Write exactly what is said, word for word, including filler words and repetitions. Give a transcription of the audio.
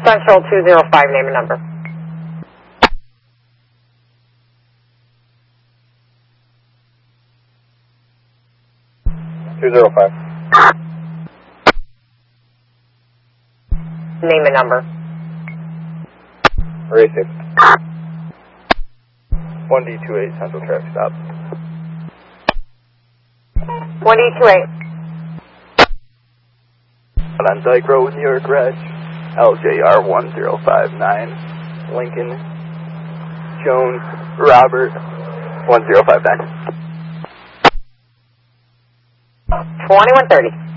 Central two zero five, name and number. two zero five. Name and number. Array six. one D two eight, Central traffic stop. one D two eight. On Dyke Road, New York, Reg. L J R one zero five nine. Lincoln. Jones. Robert. one zero five nine. twenty-one thirty.